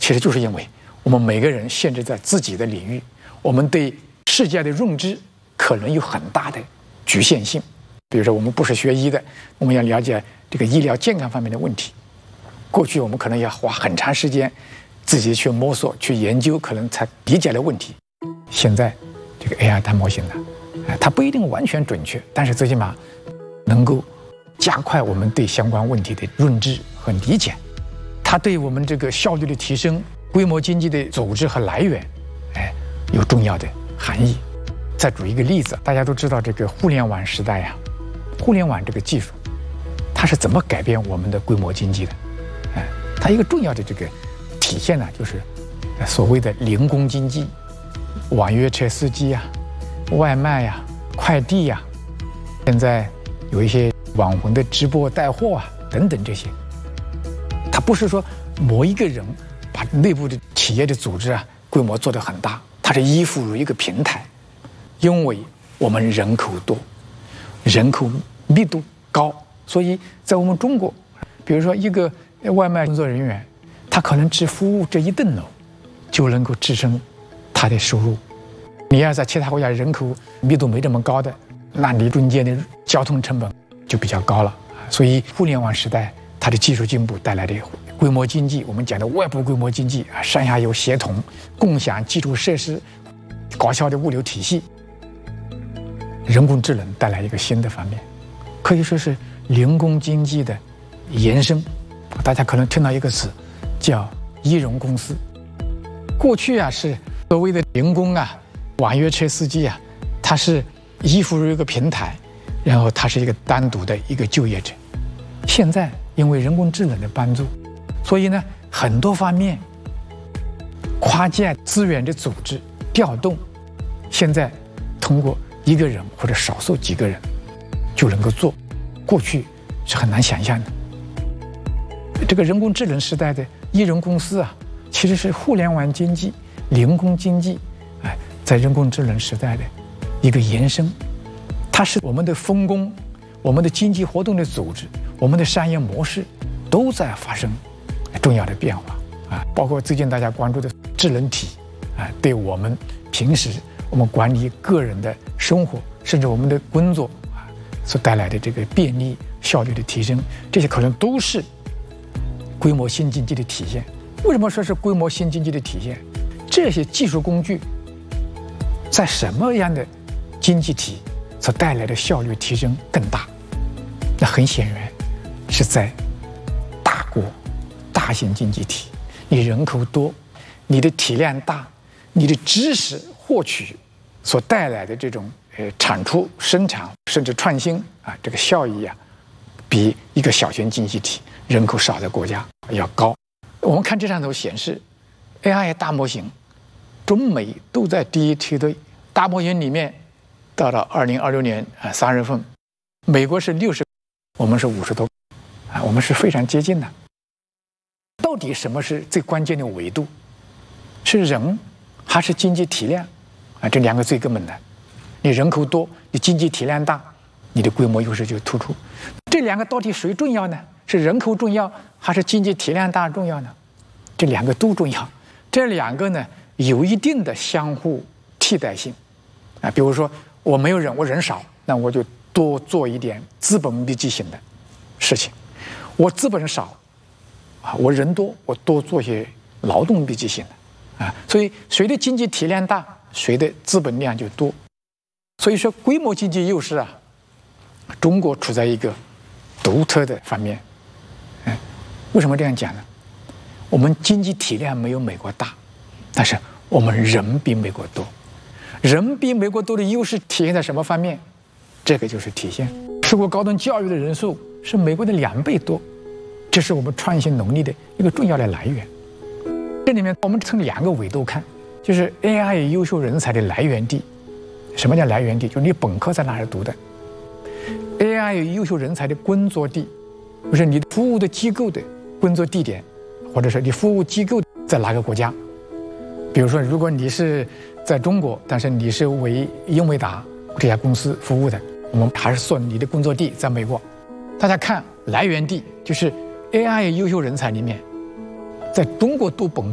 其实就是因为我们每个人限制在自己的领域，我们对世界的认知可能有很大的局限性。比如说，我们不是学医的，我们要了解这个医疗健康方面的问题，过去我们可能要花很长时间自己去摸索、去研究，可能才理解了问题。现在这个 AI 大模型呢，它不一定完全准确，但是最起码能够加快我们对相关问题的认知和理解。它对我们这个效率的提升、规模经济的组织和来源，有重要的含义。再举一个例子，大家都知道这个互联网时代呀，互联网这个技术，它是怎么改变我们的规模经济的？它一个重要的这个体现呢，就是所谓的零工经济，网约车司机呀、外卖呀、快递呀，现在有一些网红的直播带货啊等等这些，它不是说某一个人把内部的企业的组织啊规模做得很大，它是依附于一个平台，因为我们人口多，人口密度高，所以在我们中国，比如说一个外卖工作人员，他可能只服务这一栋楼，就能够支撑他的收入。你要在其他国家人口密度没这么高的，那你中间的交通成本就比较高了。所以互联网时代它的技术进步带来的规模经济，我们讲的外部规模经济啊，上下游协同、共享基础设施、高效的物流体系，人工智能带来一个新的方面，可以说是零工经济的延伸。大家可能听到一个词叫一人公司。过去啊是所谓的零工啊，网约车司机啊，他是依附于一个平台，然后他是一个单独的一个就业者。现在因为人工智能的帮助，所以呢很多方面跨界资源的组织调动，现在通过一个人或者少数几个人就能够做，过去是很难想象的。这个人工智能时代的一人公司啊，其实是互联网经济、零工经济，在人工智能时代的一个延伸。它是我们的分工、我们的经济活动的组织、我们的商业模式都在发生重要的变化啊，包括最近大家关注的智能体啊，对我们平时我们管理个人的生活，甚至我们的工作啊所带来的这个便利、效率的提升，这些可能都是规模新经济的体现。为什么说是规模新经济的体现？这些技术工具在什么样的经济体所带来的效率提升更大？那很显然是在大国、大型经济体，你人口多，你的体量大，你的知识获取所带来的这种产出、生产甚至创新啊，这个效益啊，比一个小型经济体、人口少的国家要高。我们看这张图显示 ，AI 大模型，中美都在第一梯队。大模型里面，到了2026年3月份，美国是60，我们是50多，啊，我们是非常接近的。到底什么是最关键的维度？是人还是经济体量？啊，这两个最根本的。你人口多，你经济体量大，你的规模优势就突出。这两个到底谁重要呢？是人口重要还是经济体量大重要呢？这两个都重要。这两个呢有一定的相互替代性啊。比如说我没有人，我人少，那我就多做一点资本密集型的事情。我资本少啊，我人多，我多做些劳动密集型的啊。所以谁的经济体量大，谁的资本量就多。所以说规模经济优势啊，中国处在一个独特的方面。为什么这样讲呢？我们经济体量没有美国大，但是我们人比美国多。人比美国多的优势体现在什么方面？这个就是体现受过高等教育的人数是美国的2倍多，这是我们创新能力的一个重要的来源。这里面我们从2个维度看，就是 AI 优秀人才的来源地。什么叫来源地？就是你本科在哪儿读的。AI 优秀人才的工作地，就是你服务的机构的工作地点，或者是你服务机构在哪个国家。比如说，如果你是在中国，但是你是为英伟达这家公司服务的，我们还是说你的工作地在美国。大家看来源地，就是 AI 优秀人才里面，在中国读本